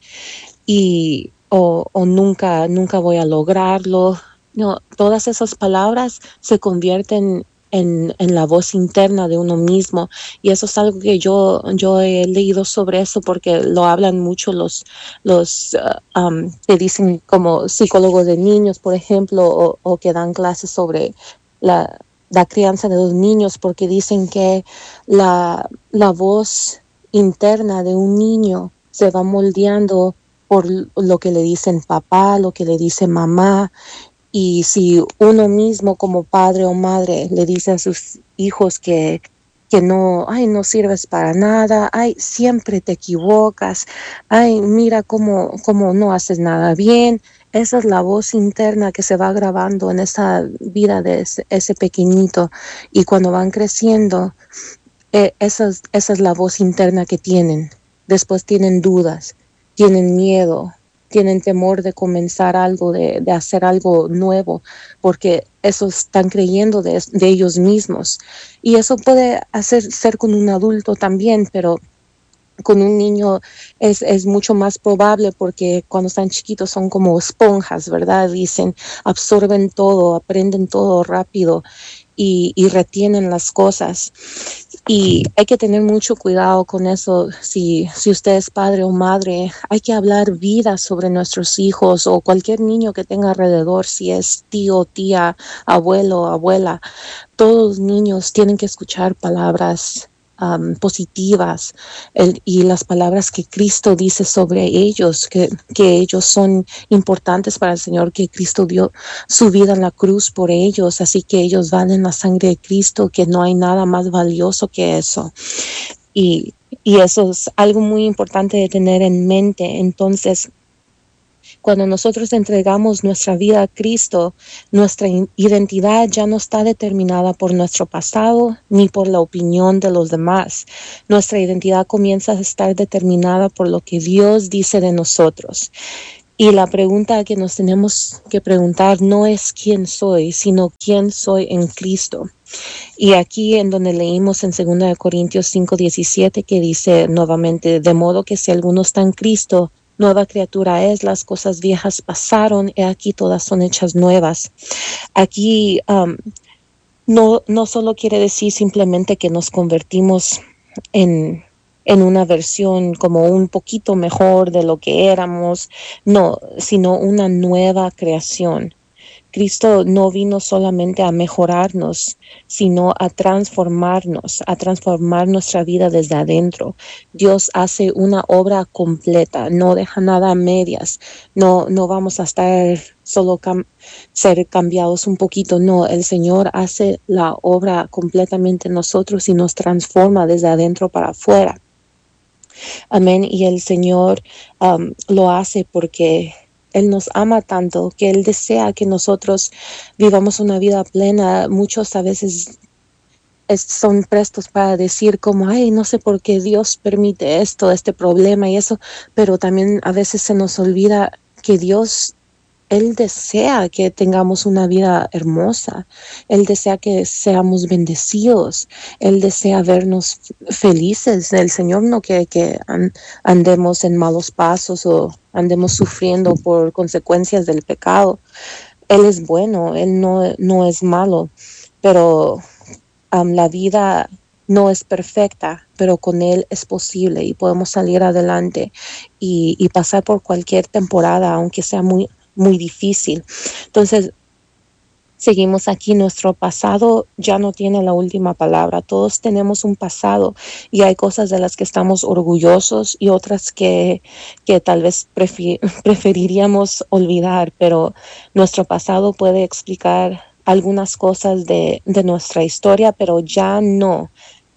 y o, o nunca, nunca voy a lograrlo. No, todas esas palabras se convierten en, en la voz interna de uno mismo, y eso es algo que yo, yo he leído sobre eso porque lo hablan mucho los, los uh, um, que dicen como psicólogos de niños, por ejemplo, o, o que dan clases sobre la, la crianza de los niños, porque dicen que la, la voz interna de un niño se va moldeando por lo que le dicen papá, lo que le dice mamá. Y si uno mismo como padre o madre le dice a sus hijos que, que no, ay, no sirves para nada, ay, siempre te equivocas, ay, mira cómo, cómo no haces nada bien, esa es la voz interna que se va grabando en esa vida de ese, ese pequeñito. Y cuando van creciendo, eh, esa, es, esa es la voz interna que tienen. Después tienen dudas, tienen miedo, tienen temor de comenzar algo, de, de hacer algo nuevo, porque eso están creyendo de, de ellos mismos. Y eso puede hacer ser con un adulto también, pero con un niño es, es mucho más probable, porque cuando están chiquitos son como esponjas, ¿verdad? Dicen, absorben todo, aprenden todo rápido y, y retienen las cosas. Y hay que tener mucho cuidado con eso. Si, si usted es padre o madre, hay que hablar vida sobre nuestros hijos o cualquier niño que tenga alrededor, si es tío, tía, abuelo, abuela. Todos los niños tienen que escuchar palabras Um, positivas el, y las palabras que Cristo dice sobre ellos, que, que ellos son importantes para el Señor, que Cristo dio su vida en la cruz por ellos, así que ellos valen la sangre de Cristo, que no hay nada más valioso que eso. Y, y eso es algo muy importante de tener en mente. Entonces, Cuando nosotros entregamos nuestra vida a Cristo, nuestra identidad ya no está determinada por nuestro pasado ni por la opinión de los demás. Nuestra identidad comienza a estar determinada por lo que Dios dice de nosotros. Y la pregunta que nos tenemos que preguntar no es quién soy, sino quién soy en Cristo. Y aquí en donde leímos en segunda de Corintios cinco diecisiete que dice nuevamente, de modo que si alguno está en Cristo, nueva criatura es, las cosas viejas pasaron, y aquí todas son hechas nuevas. Aquí um, no, no solo quiere decir simplemente que nos convertimos en... en una versión como un poquito mejor de lo que éramos, no, sino una nueva creación. Cristo no vino solamente a mejorarnos, sino a transformarnos, a transformar nuestra vida desde adentro. Dios hace una obra completa, no deja nada a medias, no, no vamos a estar solo cam- ser cambiados un poquito, no, el Señor hace la obra completamente en nosotros y nos transforma desde adentro para afuera. Amén. Y el Señor um, lo hace porque Él nos ama tanto, que Él desea que nosotros vivamos una vida plena. Muchos a veces es, son prestos para decir como, ay, no sé por qué Dios permite esto, este problema y eso, pero también a veces se nos olvida que Dios, Él desea que tengamos una vida hermosa. Él desea que seamos bendecidos. Él desea vernos felices. El Señor no quiere que andemos en malos pasos o andemos sufriendo por consecuencias del pecado. Él es bueno, Él no, no es malo, pero um, la vida no es perfecta, pero con Él es posible y podemos salir adelante y, y pasar por cualquier temporada, aunque sea muy muy difícil. Entonces, seguimos aquí, nuestro pasado ya no tiene la última palabra. Todos tenemos un pasado y hay cosas de las que estamos orgullosos y otras que, que tal vez prefi- preferiríamos olvidar, pero nuestro pasado puede explicar algunas cosas de, de nuestra historia, pero ya no.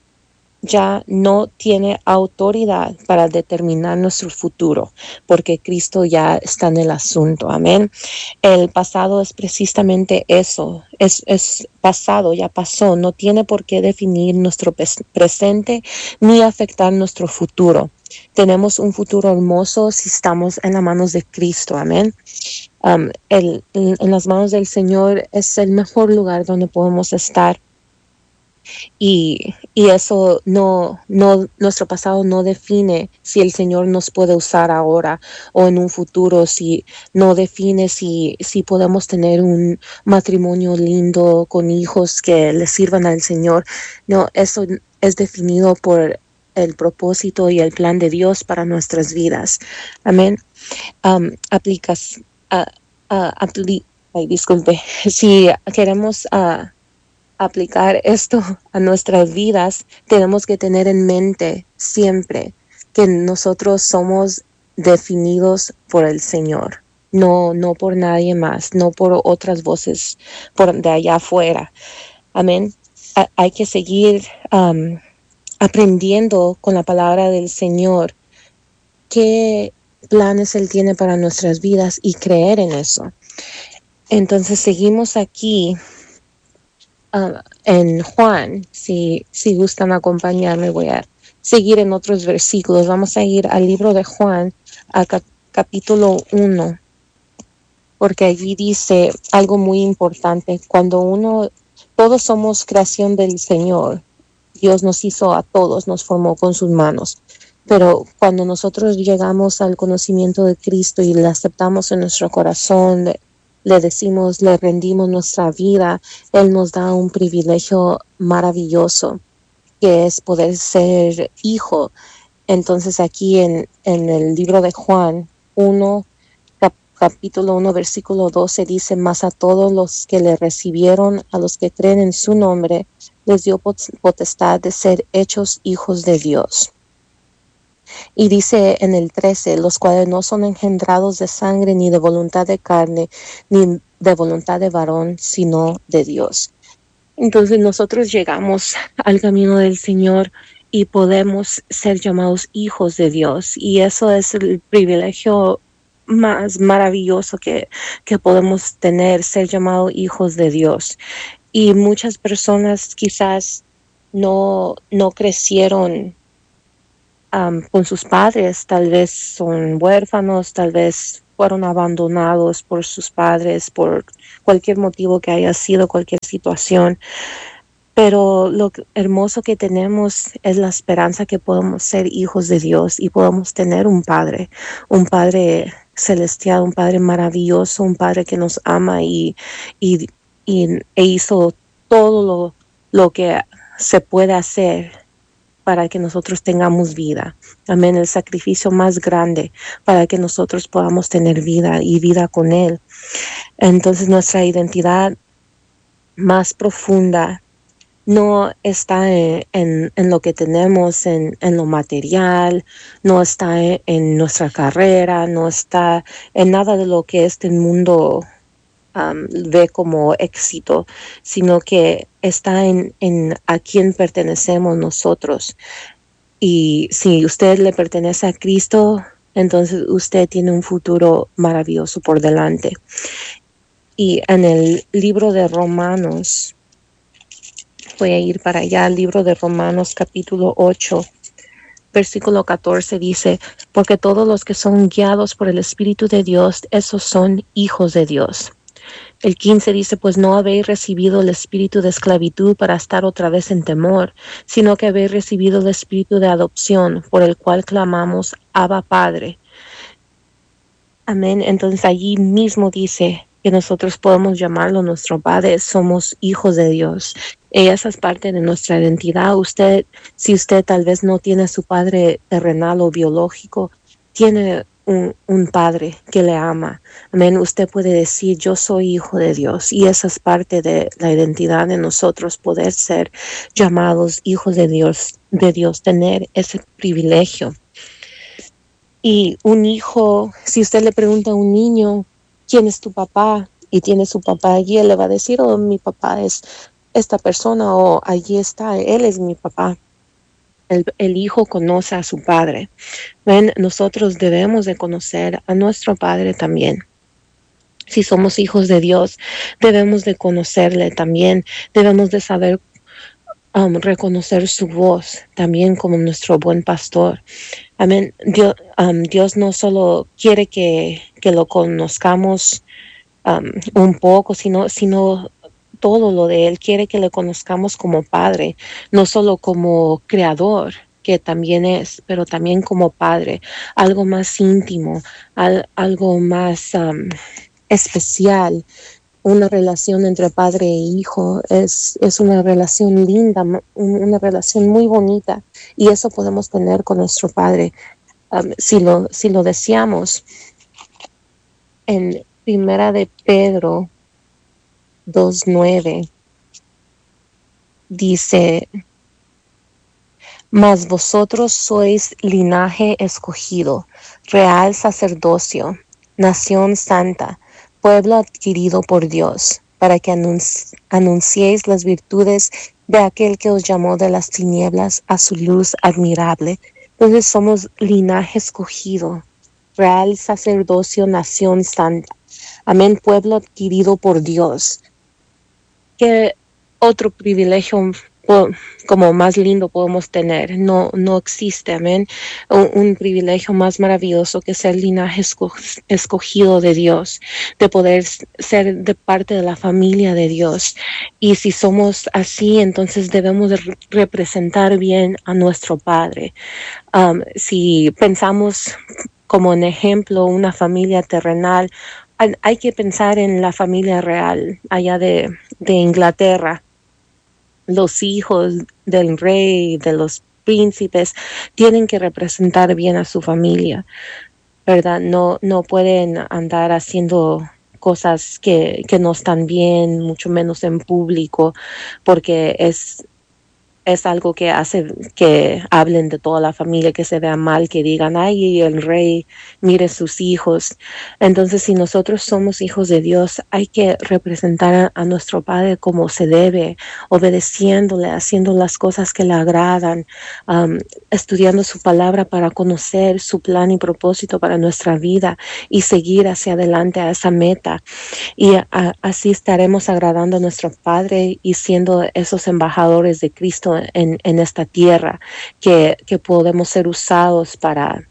ya no tiene autoridad para determinar nuestro futuro, porque Cristo ya está en el asunto. Amén. El pasado es precisamente eso, es, es pasado, ya pasó, no tiene por qué definir nuestro presente ni afectar nuestro futuro. Tenemos un futuro hermoso si estamos en las manos de Cristo. Amén. Um, el, en las manos del Señor es el mejor lugar donde podemos estar. Y, y eso no, no, nuestro pasado no define si el Señor nos puede usar ahora o en un futuro, si no define si, si podemos tener un matrimonio lindo con hijos que le sirvan al Señor. No, eso es definido por el propósito y el plan de Dios para nuestras vidas. Amén. Um, aplicas, uh, uh, apli- ay, disculpe, si queremos uh, aplicar esto a nuestras vidas, tenemos que tener en mente siempre que nosotros somos definidos por el Señor, no, no por nadie más, no por otras voces por de allá afuera. Amén. A- hay que seguir um, aprendiendo con la palabra del Señor qué planes Él tiene para nuestras vidas y creer en eso. Entonces seguimos aquí Uh, en Juan, si, si gustan acompañarme, voy a seguir en otros versículos. Vamos a ir al libro de Juan, a cap- capítulo uno, porque allí dice algo muy importante. Cuando uno, todos somos creación del Señor, Dios nos hizo a todos, nos formó con sus manos. Pero cuando nosotros llegamos al conocimiento de Cristo y le aceptamos en nuestro corazón, le, le decimos, le rendimos nuestra vida, Él nos da un privilegio maravilloso, que es poder ser hijo. Entonces aquí en, en el libro de Juan uno, cap, capítulo uno, versículo doce, dice, mas a todos los que le recibieron, a los que creen en su nombre, les dio potestad de ser hechos hijos de Dios. Y dice en el trece, los cuales no son engendrados de sangre, ni de voluntad de carne, ni de voluntad de varón, sino de Dios. Entonces nosotros llegamos al camino del Señor y podemos ser llamados hijos de Dios. Y eso es el privilegio más maravilloso que, que podemos tener, ser llamados hijos de Dios. Y muchas personas quizás no, no crecieron um, con sus padres, tal vez son huérfanos, tal vez fueron abandonados por sus padres, por cualquier motivo que haya sido, cualquier situación. Pero lo hermoso que tenemos es la esperanza que podemos ser hijos de Dios y podemos tener un Padre, un Padre celestial, un Padre maravilloso, un Padre que nos ama y, y, y e hizo todo lo, lo que se puede hacer para que nosotros tengamos vida. Amén, el sacrificio más grande para que nosotros podamos tener vida y vida con Él. Entonces nuestra identidad más profunda no está en, en, en lo que tenemos, en, en lo material, no está en, en nuestra carrera, no está en nada de lo que este mundo um, ve como éxito, sino que está en, en a quién pertenecemos nosotros. Y si usted le pertenece a Cristo, entonces usted tiene un futuro maravilloso por delante. Y en el libro de Romanos, voy a ir para allá, el libro de Romanos capítulo ocho, versículo catorce dice, porque todos los que son guiados por el Espíritu de Dios, esos son hijos de Dios. El quince dice, pues no habéis recibido el espíritu de esclavitud para estar otra vez en temor, sino que habéis recibido el espíritu de adopción, por el cual clamamos, Abba Padre. Amén. Entonces allí mismo dice que nosotros podemos llamarlo nuestro Padre, somos hijos de Dios. Y esa es parte de nuestra identidad. Usted, si usted tal vez no tiene su padre terrenal o biológico, tiene un, un padre que le ama. Amén. Usted puede decir, yo soy hijo de Dios. Y esa es parte de la identidad de nosotros, poder ser llamados hijos de Dios, de Dios, tener ese privilegio. Y un hijo, si usted le pregunta a un niño, ¿quién es tu papá? Y tiene su papá allí, él le va a decir, oh, mi papá es esta persona, o allí está, él es mi papá. El, el hijo conoce a su padre. Ven, nosotros debemos de conocer a nuestro padre también. Si somos hijos de Dios, debemos de conocerle también, debemos de saber um, reconocer su voz también como nuestro buen pastor. Amén. Dios, um, Dios no solo quiere que, que lo conozcamos um, un poco, sino, sino todo lo de Él. Quiere que le conozcamos como Padre, no solo como Creador, que también es, pero también como Padre, algo más íntimo, al, algo más um, especial. Una relación entre padre e hijo es, es una relación linda, una relación muy bonita, y eso podemos tener con nuestro Padre um, si lo, si lo deseamos. En Primera de Pedro dos nueve dice, mas vosotros sois linaje escogido, real sacerdocio, nación santa, pueblo adquirido por Dios, para que anunci- anunciéis las virtudes de aquel que os llamó de las tinieblas a su luz admirable. Entonces somos linaje escogido, real sacerdocio, nación santa. Amén, pueblo adquirido por Dios. ¿Qué otro privilegio como más lindo podemos tener? No, no existe, amén. Un, un privilegio más maravilloso que ser linaje esco- escogido de Dios, de poder ser de parte de la familia de Dios. Y si somos así, entonces debemos de re- representar bien a nuestro Padre. Um, si pensamos como un ejemplo una familia terrenal, hay, hay que pensar en la familia real allá de, de Inglaterra. Los hijos del rey, de los príncipes, tienen que representar bien a su familia, ¿verdad? No, no pueden andar haciendo cosas que, que no están bien, mucho menos en público, porque es es algo que hace que hablen de toda la familia, que se vea mal, que digan, ay, el rey, mire sus hijos. Entonces, si nosotros somos hijos de Dios, hay que representar a, a nuestro Padre como se debe, obedeciéndole, haciendo las cosas que le agradan, um, estudiando su palabra para conocer su plan y propósito para nuestra vida y seguir hacia adelante a esa meta. Y a, así estaremos agradando a nuestro Padre y siendo esos embajadores de Cristo en, en esta tierra, que, que podemos ser usados para,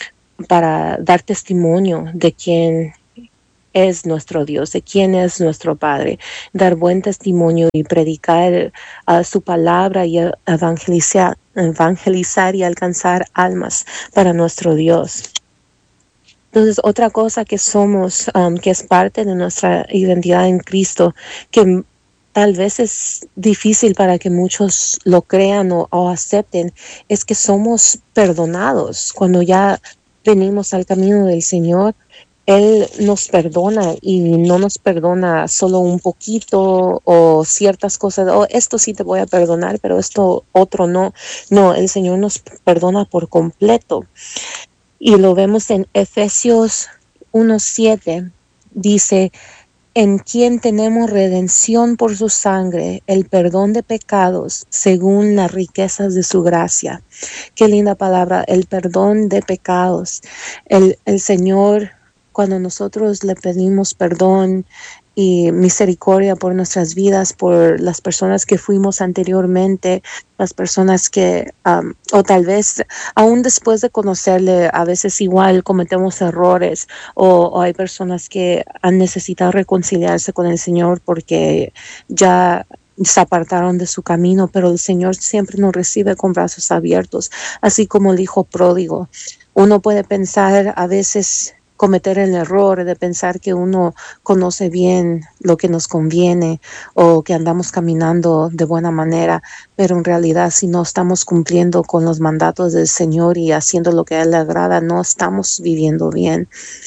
para dar testimonio de quién es nuestro Dios, de quién es nuestro Padre, dar buen testimonio y predicar uh, su palabra y evangelizar, evangelizar y alcanzar almas para nuestro Dios. Entonces, otra cosa que somos, um, que es parte de nuestra identidad en Cristo, que tal vez es difícil para que muchos lo crean o, o acepten, es que somos perdonados. Cuando ya venimos al camino del Señor, Él nos perdona y no nos perdona solo un poquito o ciertas cosas. Oh, esto sí te voy a perdonar, pero esto otro no. No, el Señor nos perdona por completo. Y lo vemos en Efesios uno siete, dice, en quien tenemos redención por su sangre, el perdón de pecados, según las riquezas de su gracia. Qué linda palabra, el perdón de pecados. El, el Señor, cuando nosotros le pedimos perdón y misericordia por nuestras vidas, por las personas que fuimos anteriormente, las personas que, um, o tal vez aún después de conocerle, a veces igual cometemos errores, o, o hay personas que han necesitado reconciliarse con el Señor porque ya se apartaron de su camino, pero el Señor siempre nos recibe con brazos abiertos, así como el hijo pródigo. Uno puede pensar a veces, cometer el error de pensar que uno conoce bien lo que nos conviene o que andamos caminando de buena manera, pero en realidad si no estamos cumpliendo con los mandatos del Señor y haciendo lo que a Él le agrada, no estamos viviendo bien.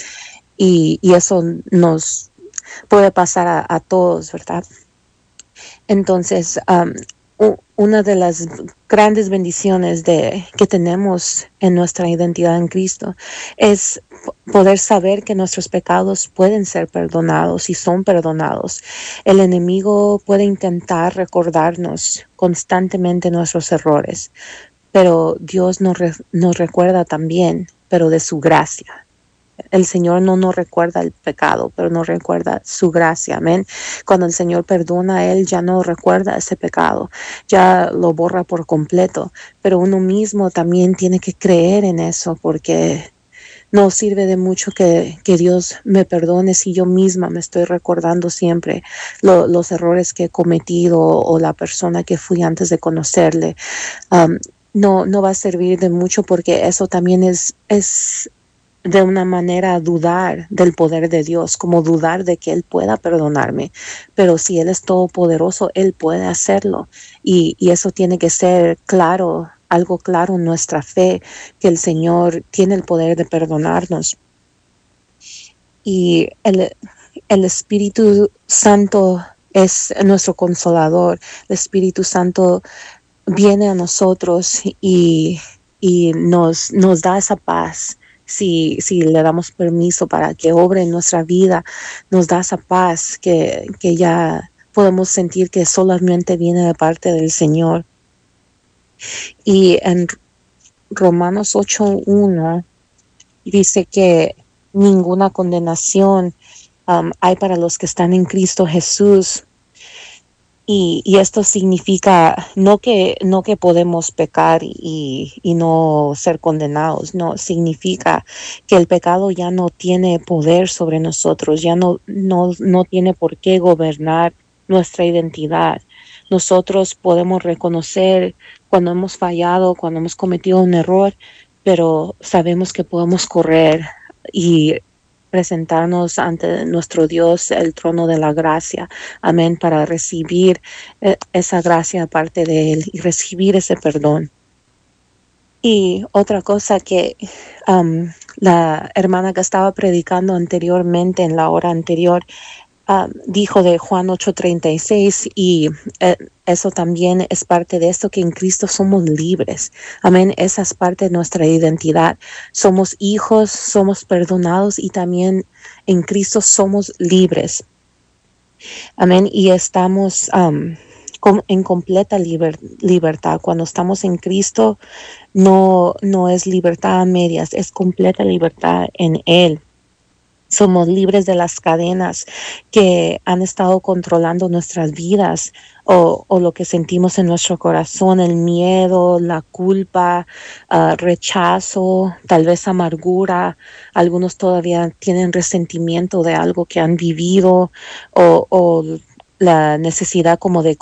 Y, y eso nos puede pasar a, a todos, ¿verdad? Entonces, um, una de las grandes bendiciones de, que tenemos en nuestra identidad en Cristo es poder saber que nuestros pecados pueden ser perdonados y son perdonados. El enemigo puede intentar recordarnos constantemente nuestros errores, pero Dios nos, re, nos recuerda también, pero de su gracia. El Señor no nos recuerda el pecado, pero nos recuerda su gracia, amén. Cuando el Señor perdona, Él ya no recuerda ese pecado, ya lo borra por completo, pero uno mismo también tiene que creer en eso, porque no sirve de mucho que, que Dios me perdone si yo misma me estoy recordando siempre lo, los errores que he cometido o la persona que fui antes de conocerle. Um, no, no va a servir de mucho, porque eso también es... es de una manera dudar del poder de Dios, como dudar de que Él pueda perdonarme. Pero si Él es todopoderoso, Él puede hacerlo. Y, y eso tiene que ser claro, algo claro en nuestra fe, que el Señor tiene el poder de perdonarnos. Y el, el Espíritu Santo es nuestro consolador. El Espíritu Santo viene a nosotros y, y nos, nos da esa paz. Si, si le damos permiso para que obre en nuestra vida, nos da esa paz que, que ya podemos sentir que solamente viene de parte del Señor. Y en Romanos ocho uno dice que ninguna condenación um, hay para los que están en Cristo Jesús. Y, y esto significa no que, no que podemos pecar y, y no ser condenados, no, significa que el pecado ya no tiene poder sobre nosotros, ya no, no, no tiene por qué gobernar nuestra identidad. Nosotros podemos reconocer cuando hemos fallado, cuando hemos cometido un error, pero sabemos que podemos correr y presentarnos ante nuestro Dios, el trono de la gracia, amén, para recibir eh, esa gracia aparte de Él y recibir ese perdón. Y otra cosa que um, la hermana que estaba predicando anteriormente, en la hora anterior, uh, dijo de Juan ocho treinta y seis, y eh, eso también es parte de esto, que en Cristo somos libres. Amén. Esa es parte de nuestra identidad. Somos hijos, somos perdonados y también en Cristo somos libres. Amén. Y estamos um, com- en completa liber- libertad. Cuando estamos en Cristo, no, no es libertad a medias, es completa libertad en Él. Somos libres de las cadenas que han estado controlando nuestras vidas, o, o lo que sentimos en nuestro corazón, el miedo, la culpa, uh, rechazo, tal vez amargura. Algunos todavía tienen resentimiento de algo que han vivido, o, o la necesidad como de